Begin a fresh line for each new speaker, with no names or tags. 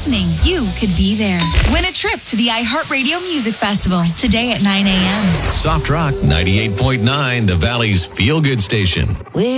listening, you could be there. Win a trip to the iHeartRadio Music Festival today at 9 a.m.
Soft Rock 98.9, the Valley's feel-good station.